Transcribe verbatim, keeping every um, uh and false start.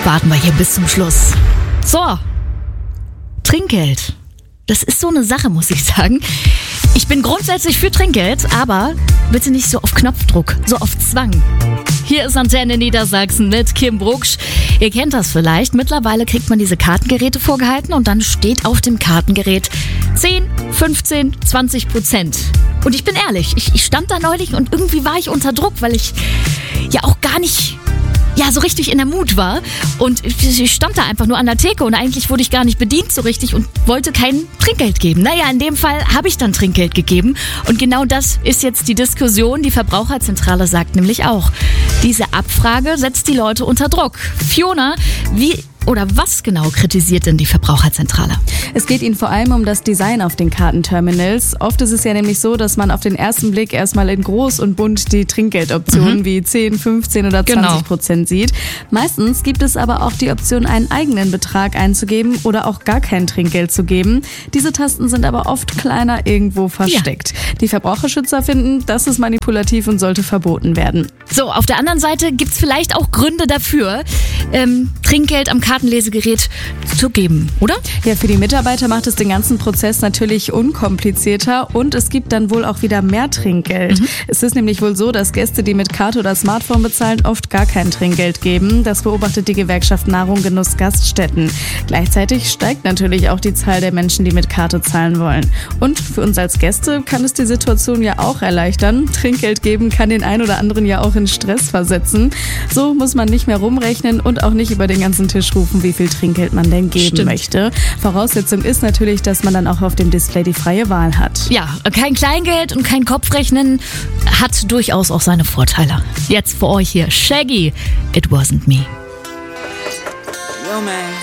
warten wir hier bis zum Schluss. So, Trinkgeld. Das ist so eine Sache, muss ich sagen. Ich bin grundsätzlich für Trinkgeld, aber bitte nicht so auf Knopfdruck, so auf Zwang. Hier ist Antenne Niedersachsen mit Kim Brucksch. Ihr kennt das vielleicht. Mittlerweile kriegt man diese Kartengeräte vorgehalten und dann steht auf dem Kartengerät zehn, fünfzehn, zwanzig Prozent. Und ich bin ehrlich, ich, ich stand da neulich und irgendwie war ich unter Druck, weil ich ja auch gar nicht... ja, so richtig in der Mut war. Und ich stand da einfach nur an der Theke und eigentlich wurde ich gar nicht bedient so richtig und wollte kein Trinkgeld geben. Naja, in dem Fall habe ich dann Trinkgeld gegeben. Und genau das ist jetzt die Diskussion. Die Verbraucherzentrale sagt nämlich auch, diese Abfrage setzt die Leute unter Druck. Fiona, wie oder was genau kritisiert denn die Verbraucherzentrale? Es geht ihnen vor allem um das Design auf den Kartenterminals. Oft ist es ja nämlich so, dass man auf den ersten Blick erstmal in groß und bunt die Trinkgeldoptionen mhm. wie zehn, fünfzehn oder zwanzig Prozent genau. sieht. Meistens gibt es aber auch die Option, einen eigenen Betrag einzugeben oder auch gar kein Trinkgeld zu geben. Diese Tasten sind aber oft kleiner irgendwo versteckt. Ja. Die Verbraucherschützer finden, das ist manipulativ und sollte verboten werden. So, auf der anderen Seite gibt's vielleicht auch Gründe dafür, ähm, Trinkgeld am Kartenlesegerät zu geben, oder? Ja, für die Mitarbeiter macht es den ganzen Prozess natürlich unkomplizierter und es gibt dann wohl auch wieder mehr Trinkgeld. Mhm. Es ist nämlich wohl so, dass Gäste, die mit Karte oder Smartphone bezahlen, oft gar kein Trinkgeld geben. Das beobachtet die Gewerkschaft Nahrung Genuss Gaststätten. Gleichzeitig steigt natürlich auch die Zahl der Menschen, die mit Karte zahlen wollen. Und für uns als Gäste kann es die Situation ja auch erleichtern. Trinkgeld geben kann den einen oder anderen ja auch in Stress versetzen. So muss man nicht mehr rumrechnen und auch nicht über den ganzen Tisch rufen, wie viel Trinkgeld man denn geben Stimmt. möchte. Voraussetzung ist natürlich, dass man dann auch auf dem Display die freie Wahl hat. Ja, kein Kleingeld und kein Kopfrechnen hat durchaus auch seine Vorteile. Jetzt für euch hier Shaggy, It Wasn't Me. Yo, man.